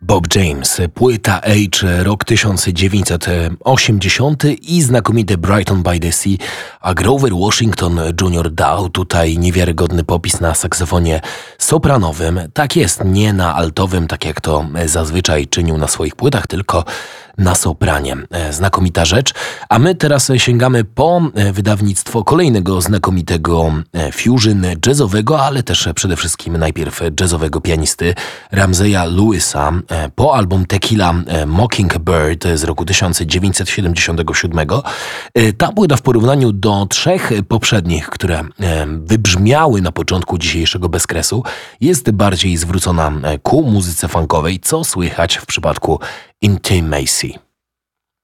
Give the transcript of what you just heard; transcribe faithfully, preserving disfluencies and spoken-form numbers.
Bob James, płyta Age, rok tysiąc dziewięćset osiemdziesiąty i znakomity Brighton by the Sea, a Grover Washington junior dał tutaj niewiarygodny popis na saksofonie sopranowym. Tak jest, nie na altowym, tak jak to zazwyczaj czynił na swoich płytach, tylko na sopranie. Znakomita rzecz. A my teraz sięgamy po wydawnictwo kolejnego znakomitego fusion jazzowego, ale też przede wszystkim najpierw jazzowego pianisty Ramseya Lewisa, po album Tequila Mockingbird z roku tysiąc dziewięćset siedemdziesiątego siódmego. Ta płyta w porównaniu do trzech poprzednich, które wybrzmiały na początku dzisiejszego bezkresu, jest bardziej zwrócona ku muzyce funkowej, co słychać w przypadku Intimacy.